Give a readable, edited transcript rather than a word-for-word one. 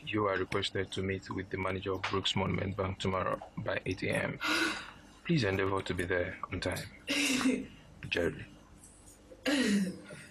You are requested to meet with the manager of Brooks Monument Bank tomorrow by 8 a.m. Please endeavor to be there on time. Jerry.